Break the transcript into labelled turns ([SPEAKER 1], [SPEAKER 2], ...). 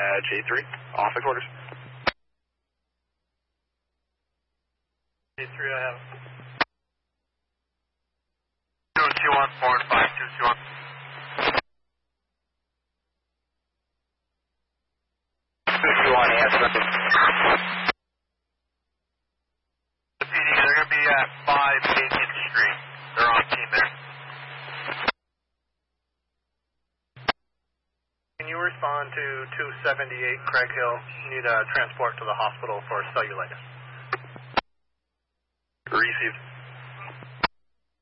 [SPEAKER 1] J3, office orders.
[SPEAKER 2] J3, I have.
[SPEAKER 3] 221, 4 and 5, 221. The PD, they're going to be at 5 Aiken Street. They're on team there.
[SPEAKER 2] Can you respond to 278 Craig Hill? Need a transport to the hospital for cellulitis.
[SPEAKER 1] Received.